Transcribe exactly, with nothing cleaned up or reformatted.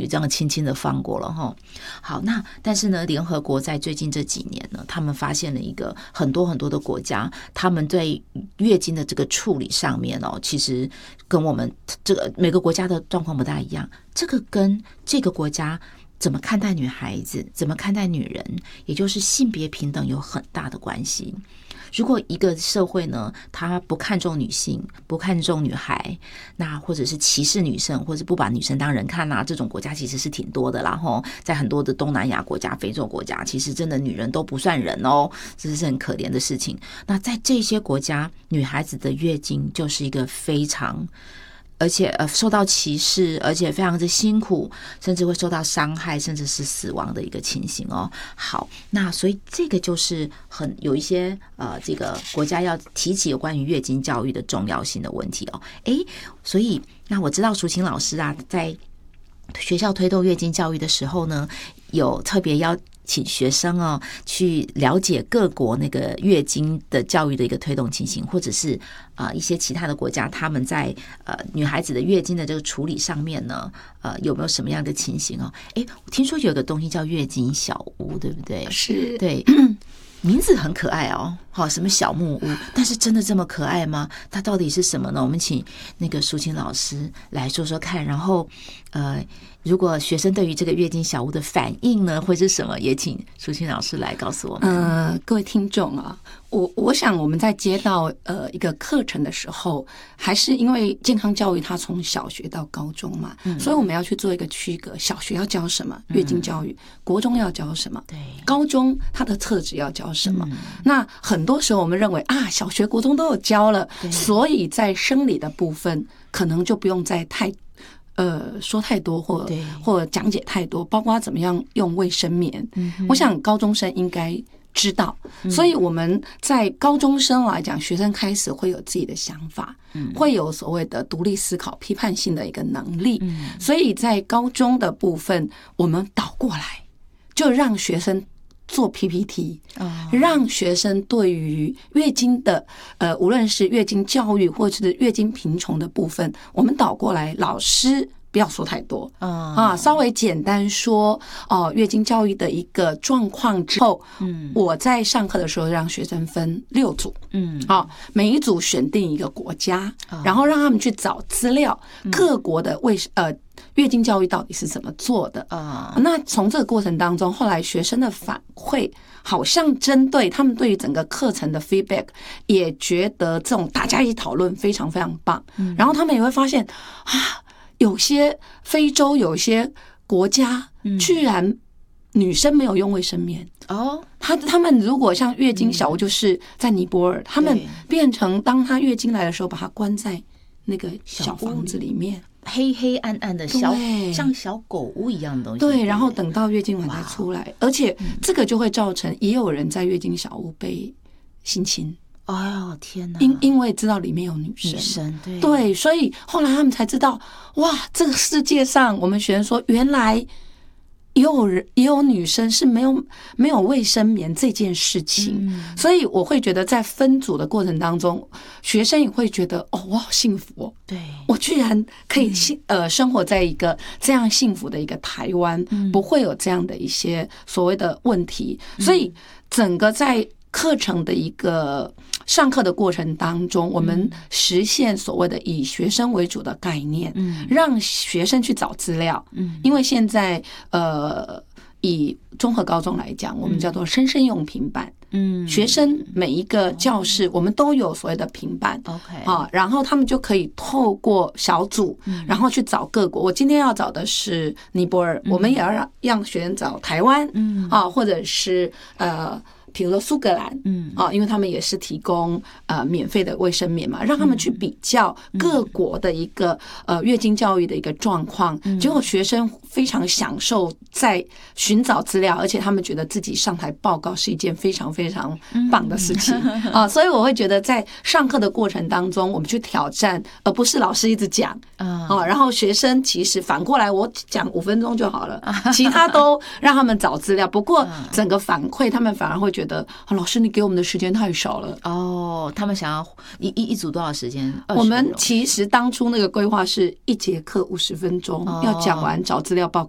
于这样轻轻的放过了哈。好，那但是呢，联合国在最近这几年呢，他们发现了一个很多很多的国家，他们对月经的这个处理上面哦，其实跟我们这个每个国家的状况不大一样。这个跟这个国家怎么看待女孩子，怎么看待女人，也就是性别平等有很大的关系。如果一个社会呢，他不看重女性，不看重女孩，那或者是歧视女生，或者不把女生当人看啊，这种国家其实是挺多的啦齁。在很多的东南亚国家、非洲国家，其实真的女人都不算人哦，这是很可怜的事情。那在这些国家，女孩子的月经就是一个非常而且呃受到歧视，而且非常的辛苦，甚至会受到伤害，甚至是死亡的一个情形哦。好，那所以这个就是很有一些呃这个国家要提起有关于月经教育的重要性的问题哦。诶，所以那我知道淑琴老师啊，在学校推动月经教育的时候呢，有特别要请学生哦去了解各国那个月经的教育的一个推动情形，或者是呃一些其他的国家他们在呃女孩子的月经的这个处理上面呢，呃有没有什么样的情形哦？诶，听说有个东西叫月经小屋，对不对？ 是， 对。名字很可爱哦，好，什么小木屋，但是真的这么可爱吗？它到底是什么呢？我们请那个淑琴老师来说说看，然后呃，如果学生对于这个月经小屋的反应呢，会是什么？也请淑琴老师来告诉我们。 呃，各位听众啊，我我想我们在接到呃一个课程的时候，还是因为健康教育它从小学到高中嘛，嗯、所以我们要去做一个区隔，小学要教什么月经教育，嗯、国中要教什么，对，高中它的特质要教什么。嗯、那很多时候我们认为啊，小学、国中都有教了，所以在生理的部分可能就不用再太。呃，说太多或或讲解太多，包括怎么样用卫生棉，嗯、我想高中生应该知道。嗯、所以我们在高中生来讲，学生开始会有自己的想法，嗯、会有所谓的独立思考、批判性的一个能力。嗯、所以在高中的部分，我们倒过来，就让学生做 P P T， 让学生对于月经的呃，无论是月经教育或者是月经贫穷的部分，我们倒过来，老师不要说太多啊，稍微简单说哦、呃，月经教育的一个状况之后，嗯，我在上课的时候让学生分六组，嗯，好，每一组选定一个国家，然后让他们去找资料，各国的卫呃。月经教育到底是怎么做的啊？那从这个过程当中，后来学生的反馈好像针对他们对于整个课程的 feedback， 也觉得这种大家一起讨论非常非常棒。然后他们也会发现啊，有些非洲有些国家居然女生没有用卫生棉哦。他他们如果像月经小屋，就是在尼泊尔，他们变成当她月经来的时候，把她关在那个小房子里面。 黑黑暗暗的小像小狗屋一样的东西， 对，然后等到月经完才出来，而且这个就会造成也有人在月经小屋被性侵。 哎呦天哪！ 因因为知道里面有女生，女生对对，所以后来他们才知道，哇，这个世界上，我们学生说，原来也有人也有女生是没有没有卫生棉这件事情，嗯、所以我会觉得在分组的过程当中，学生也会觉得哦，我好幸福哦，对我居然可以幸呃生活在一个这样幸福的一个台湾，嗯、不会有这样的一些所谓的问题，嗯、所以整个在课程的一个上课的过程当中，我们实现所谓的以学生为主的概念，嗯，让学生去找资料，嗯，因为现在呃，以综合高中来讲，我们叫做生生用平板，嗯，学生每一个教室我们都有所谓的平板 ，OK 啊，然后他们就可以透过小组，然后去找各国。我今天要找的是尼泊尔，我们也要让让学生找台湾，嗯，啊，或者是呃。比如说苏格兰，嗯啊，因为他们也是提供呃免费的卫生棉嘛，让他们去比较各国的一个呃月经教育的一个状况，结果学生非常享受在寻找资料，而且他们觉得自己上台报告是一件非常非常棒的事情啊，所以我会觉得在上课的过程当中，我们去挑战，而不是老师一直讲啊，然后学生其实反过来我讲五分钟就好了，其他都让他们找资料。不过整个反馈，他们反而会觉得。觉得、啊、老师你给我们的时间太少了哦，他们想要一一一组多少时间？ 我们其实当初那个规划是一节课五十分钟，哦、要讲完找资料报